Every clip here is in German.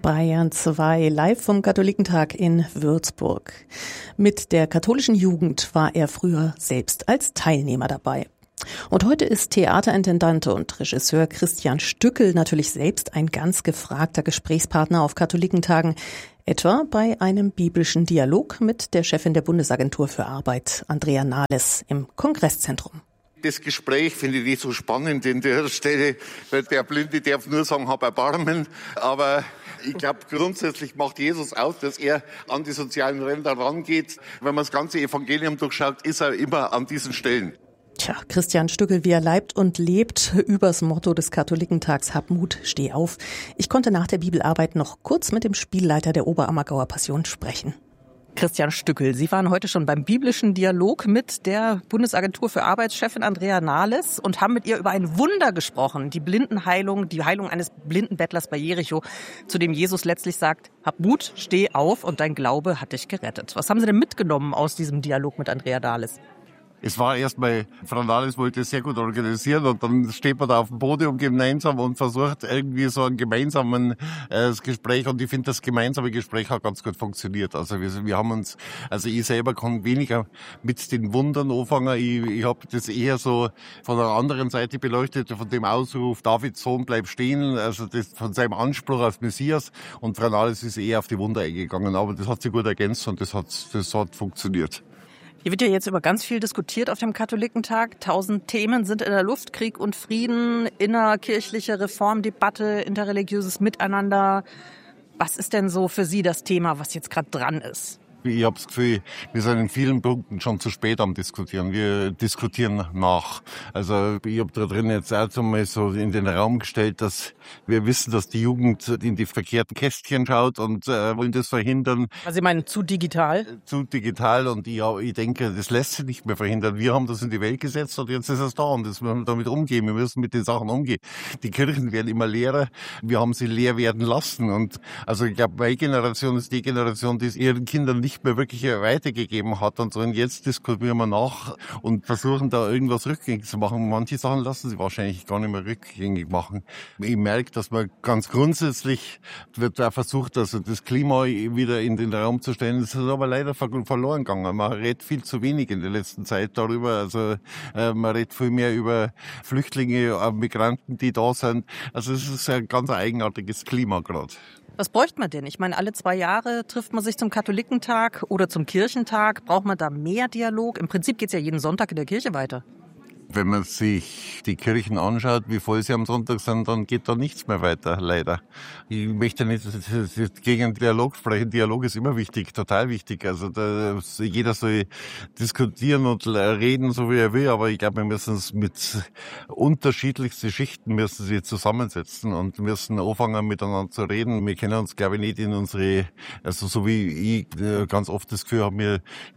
Bayern 2, live vom Katholikentag in Würzburg. Mit der katholischen Jugend war er früher selbst als Teilnehmer dabei. Und heute ist Theaterintendant und Regisseur Christian Stückel natürlich selbst ein ganz gefragter Gesprächspartner auf Katholikentagen, etwa bei einem biblischen Dialog mit der Chefin der Bundesagentur für Arbeit, Andrea Nahles, im Kongresszentrum. Das Gespräch finde ich nicht so spannend in der Stelle, weil der Blinde darf nur sagen, hab Erbarmen. Aber ich glaube, grundsätzlich macht Jesus aus, dass er an die sozialen Ränder rangeht. Wenn man das ganze Evangelium durchschaut, ist er immer an diesen Stellen. Tja, Christian Stückel, wie er leibt und lebt, übers Motto des Katholikentags: Hab Mut, steh auf. Ich konnte nach der Bibelarbeit noch kurz mit dem Spielleiter der Oberammergauer Passion sprechen. Christian Stückel, Sie waren heute schon beim biblischen Dialog mit der Bundesagentur für Arbeitschefin Andrea Nahles und haben mit ihr über ein Wunder gesprochen, die Blindenheilung, die Heilung eines blinden Bettlers bei Jericho, zu dem Jesus letztlich sagt: Hab Mut, steh auf und dein Glaube hat dich gerettet. Was haben Sie denn mitgenommen aus diesem Dialog mit Andrea Nahles? Es war erstmal, Frau Nahles wollte es sehr gut organisieren und dann steht man da auf dem Podium gemeinsam und versucht irgendwie so ein gemeinsames Gespräch, und ich finde, das gemeinsame Gespräch hat ganz gut funktioniert. Also wir haben uns, also ich selber kann weniger mit den Wundern anfangen. Ich habe das eher so von einer anderen Seite beleuchtet, von dem Ausruf: Davids Sohn, bleib stehen, also das von seinem Anspruch als Messias, und Frau Nahles ist eher auf die Wunder eingegangen, aber das hat sie gut ergänzt und das hat funktioniert. Hier wird ja jetzt über ganz viel diskutiert auf dem Katholikentag. 1000 Themen sind in der Luft: Krieg und Frieden, innerkirchliche Reformdebatte, interreligiöses Miteinander. Was ist denn so für Sie das Thema, was jetzt gerade dran ist? Ich habe das Gefühl, wir sind in vielen Punkten schon zu spät am Diskutieren. Wir diskutieren nach. Also ich habe da drin jetzt auch einmal so in den Raum gestellt, dass wir wissen, dass die Jugend in die verkehrten Kästchen schaut und wollen das verhindern. Also Sie meinen zu digital? Zu digital, und ich denke, das lässt sich nicht mehr verhindern. Wir haben das in die Welt gesetzt und jetzt ist es da, und das müssen wir damit umgehen. Wir müssen mit den Sachen umgehen. Die Kirchen werden immer leerer. Wir haben sie leer werden lassen, und also ich glaube, meine Generation ist die Generation, die es ihren Kindern nicht mehr wirklich weitergegeben hat und so. Und jetzt diskutieren wir nach und versuchen da irgendwas rückgängig zu machen. Manche Sachen lassen sie wahrscheinlich gar nicht mehr rückgängig machen. Ich merke, dass man ganz grundsätzlich wird da versucht, also das Klima wieder in den Raum zu stellen. Das ist aber leider verloren gegangen. Man redet viel zu wenig in der letzten Zeit darüber. Also man redet viel mehr über Flüchtlinge, Migranten, die da sind. Also es ist ein ganz eigenartiges Klima gerade. Was bräuchte man denn? Ich meine, alle 2 Jahre trifft man sich zum Katholikentag oder zum Kirchentag. Braucht man da mehr Dialog? Im Prinzip geht's ja jeden Sonntag in der Kirche weiter. Wenn man sich die Kirchen anschaut, wie voll sie am Sonntag sind, dann geht da nichts mehr weiter, leider. Ich möchte nicht gegen Dialog sprechen. Dialog ist immer wichtig, total wichtig. Also jeder soll diskutieren und reden, so wie er will, aber ich glaube, wir müssen es mit unterschiedlichsten Schichten müssen sie zusammensetzen und müssen anfangen, miteinander zu reden. Wir kennen uns, glaube ich, nicht in unsere, also so wie ich ganz oft das Gefühl habe,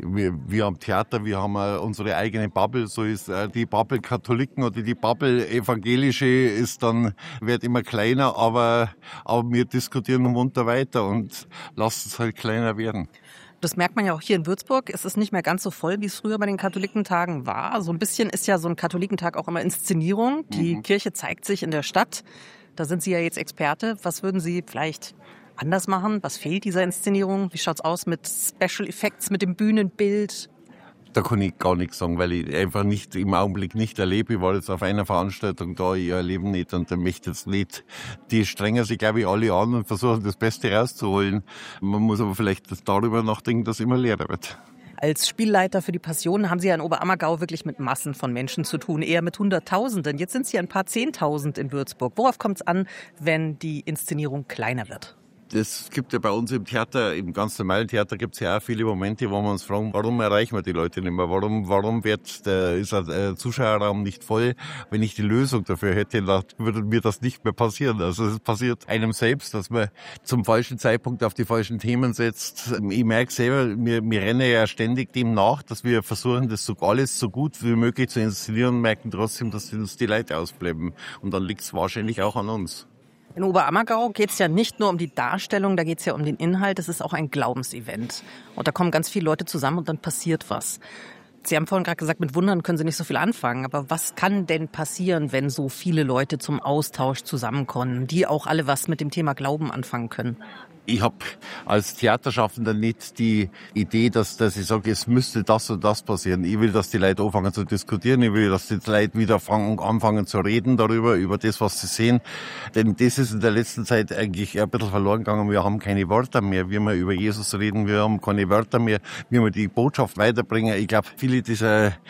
wir am Theater, wir haben unsere eigene Bubble, so ist die Bubble Katholiken oder die Bubble Evangelische wird immer kleiner, aber wir diskutieren munter weiter und lassen es halt kleiner werden. Das merkt man ja auch hier in Würzburg. Es ist nicht mehr ganz so voll, wie es früher bei den Katholikentagen war. So ein bisschen ist ja so ein Katholikentag auch immer Inszenierung. Die Kirche zeigt sich in der Stadt. Da sind Sie ja jetzt Experte. Was würden Sie vielleicht anders machen? Was fehlt dieser Inszenierung? Wie schaut's aus mit Special Effects, mit dem Bühnenbild? Da kann ich gar nichts sagen, weil ich einfach nicht im Augenblick nicht erlebe. Ich war jetzt auf einer Veranstaltung da, ich erlebe nicht, und da möchte jetzt nicht. Die strengen sich, glaube ich, alle an und versuchen, das Beste rauszuholen. Man muss aber vielleicht darüber nachdenken, dass es immer leerer wird. Als Spielleiter für die Passion haben Sie ja in Oberammergau wirklich mit Massen von Menschen zu tun, eher mit Hunderttausenden. Jetzt sind es ja ein paar Zehntausend in Würzburg. Worauf kommt es an, wenn die Inszenierung kleiner wird? Das gibt ja bei uns im Theater, im ganz normalen Theater gibt es ja auch viele Momente, wo wir uns fragen, warum erreichen wir die Leute nicht mehr? Warum ist der Zuschauerraum nicht voll? Wenn ich die Lösung dafür hätte, würde mir das nicht mehr passieren. Also es passiert einem selbst, dass man zum falschen Zeitpunkt auf die falschen Themen setzt. Ich merke selber, wir rennen ja ständig dem nach, dass wir versuchen, das alles so gut wie möglich zu inszenieren und merken trotzdem, dass uns die Leute ausbleiben. Und dann liegt es wahrscheinlich auch an uns. In Oberammergau geht es ja nicht nur um die Darstellung, da geht es ja um den Inhalt. Es ist auch ein Glaubensevent. Und da kommen ganz viele Leute zusammen und dann passiert was. Sie haben vorhin gerade gesagt, mit Wundern können Sie nicht so viel anfangen. Aber was kann denn passieren, wenn so viele Leute zum Austausch zusammenkommen, die auch alle was mit dem Thema Glauben anfangen können? Ich habe als Theaterschaffender nicht die Idee, dass ich sage, es müsste das und das passieren. Ich will, dass die Leute anfangen zu diskutieren. Ich will, dass die Leute wieder anfangen zu reden darüber, über das, was sie sehen. Denn das ist in der letzten Zeit eigentlich ein bisschen verloren gegangen. Wir haben keine Wörter mehr, wie wir über Jesus reden. Wir haben keine Wörter mehr, wie wir die Botschaft weiterbringen. Ich glaube, viele dieser